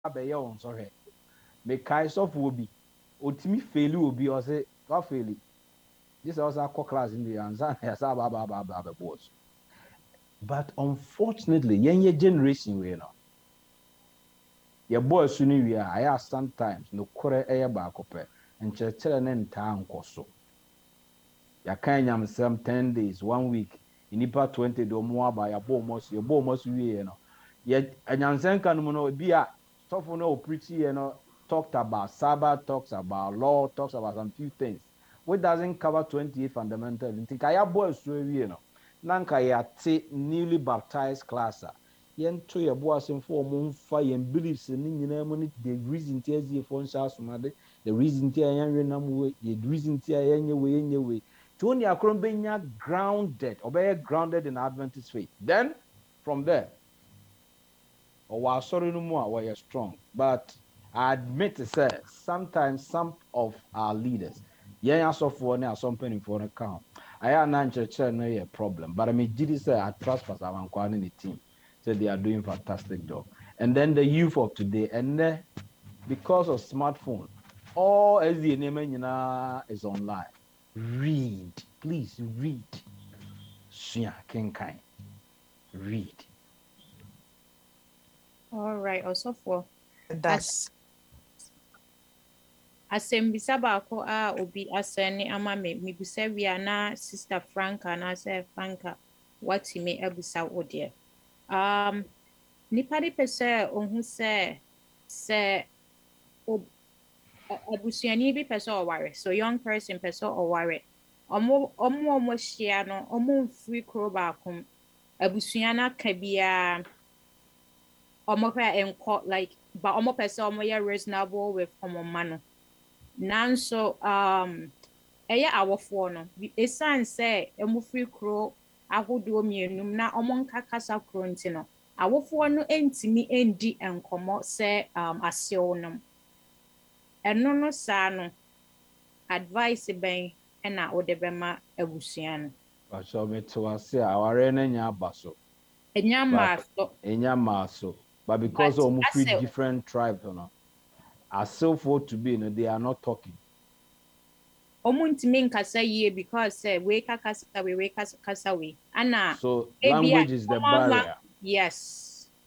abɛyɛ wɔn nsɔhwɛ mekae sɔfo obi otumi faili obi ɔsɛ wa faili gye sɛ ɔsɛ akɔ class ndi ansa na yɛsɛ aba abɛbɔ so but unfortunately yɛnyɛ generation wei no yɛbɔ asu no wie a ayɛ sometimes nokorɛ ɛyɛ baako pɛ nkyerɛkyerɛ ne ntaa nkɔ so yɛaka nyamsɛm 10 days 1 week nnipa 20 de ɔmo aba yɛbɔ ɔmo asu wie no anyansɛnka no mu no bi a sɔfo no ɔpreachi yɛ no talked about Sabbath, talks about law, talks about some few things which doesn't cover 28 fundamentals nti ka yɛabɔ asu awie no na nka yɛate newly baptized class a yɛnto yɛbo asɛm fo ɔmo mfa yɛn beliefs ne nyinaa mu ne the reason ti aziefoɔ nhyɛ asomade the reason ti a yɛnwe nam wei the reason ti a yɛnyɛ wei nti wo ne akoro bɛnya grounded ɔbɛyɛ grounded in Adventist faith then from there ɔwɔ asɔre no mu a wɔyɛ strong but I admit to say sometimes some of our leaders yɛn asɔfoɔ ne asɔmpanimfoɔ no ka ho ayɛ ana nkyerɛkyerɛ no yɛ problem but megye di sɛ I trust Pastor Amankwa ne ne team so they are doing fantastic job and then the youth of today and then because of smartphone all SDA nneɛma nyinaa is online read please read sua kenkan read. All right, also for That's asɛmbisa baako a obi asɛne ama me mebisa wie na sister Franca na sɛ Franca watumi abisa wo deɛ nipa de pɛ sɛ ohun sɛ abusuani bi pɛ sɛ ɔware so young person pɛ sɛ ɔware ɔmo hyia no ɔmo mfiri kuro baako mu abusua no aka biara ɔmo hwɛ nkɔ like ba ɔmo pɛ sɛ ɔmo yɛ reasonable with ɔmo ma no nanso ɛyɛ awɔfoɔ no ɛsiane sɛ ɔmo firi kuro ahodoɔ mmienu na ɔmo nka kasa koro nti no awɔfoɔ no ntumi ndi nkɔmmɔ sɛ asew no ɛno no saa no advice bɛn ɛna wode bɛma abusua no Pacho meto ase a aware no nya aba so ɛnya maa so but because But of free asɛw different tribes you know asefo to be you know, they are not talking ɔmo ntumi nkasa yie because sɛ wei ka kasa wei kasa wei ana so ebia language is the barrier yes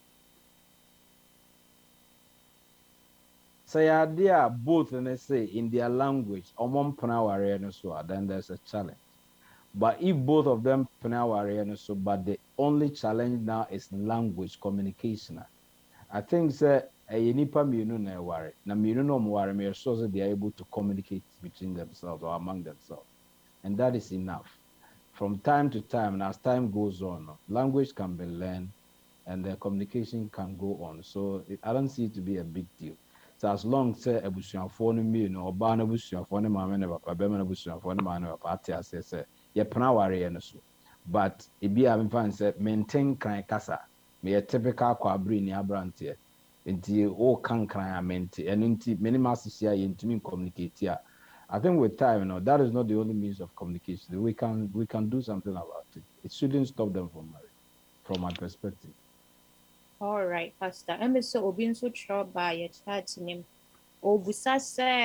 say idea both and they say in their language mpena aware no so then there's a challenge but if both of them pena aware no so but the only challenge now is language communication I think say nipa mienu na ɛware na mienu na ɔmo me sure that they are able to communicate between themselves or among themselves and that is enough from time to time and as time goes on language can be learned and the communication can go on so I don't see it to be a big deal so as long say abusuafoɔ no mienu ɔbaa no abusuafoɔ ne maame ne papa bɛrima no abusuafoɔ ne maame ne papa ate ase sɛ yɛpena aware no so but ebi a mfa sɛ maintain kran kasa meyɛ typical kwabere ni abranteɛ nti o kankran amente ɛno nti many masses here yɛntumi communicate a I think with time that is not the only means of communication we can do something about it it shouldn't stop them from marriage from my perspective. all right pastor ɛmɛ sɛ obi nso twerɛ baa yɛ chat nim obusa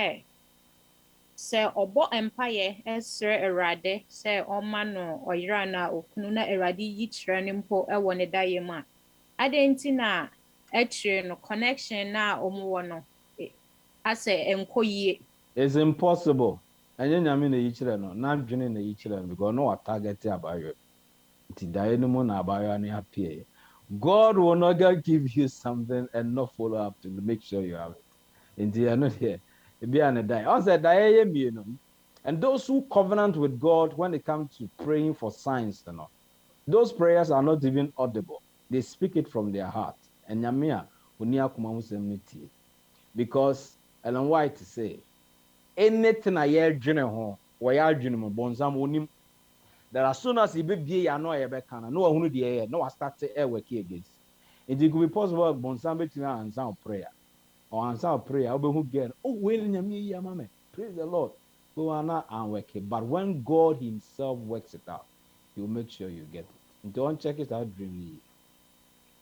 sɛ ɔbɔ mpaeɛ ɛsrɛ Awurade sɛ ɔma no ɔyera no a okunu na Awurade yi kyerɛ no mpo ɛwɔ ne daeɛ mu a adɛn nti na akyire no connection na ɔmo wɔ no asɛ ɛnkɔ yie It's impossible ɛnyɛ nyame na yi kyerɛ no n'adwene na yi kyerɛ no because no wa target abayɔ nti daeɛ no mu na abayɔ no appear God will not give you something and not follow up to make sure you have it nti ɛno deɛ ebi a ne daeɛ ɔsɛ daeɛ yɛ mmienu and those who covenant with God when it comes to praying for signs those prayers are not even audible they speak it from their heart and nyame a oni akoma ho sɛm no tie because Ellen White say anything a yɛdwene ho wɔyɛ adwene mu bɔnsam onim that as soon as yɛbɛbie yɛ ano a yɛbɛka no na wahunu deɛ ɛyɛ na wastart working against it could be possible bɔnsam bɛtumi ansa wo prayer or answer prayer wobɛhu again oh wei nyame yi ama me praise the Lord so ana anwork but when God himself works it out he will make sure you get it nti on check it out dreamly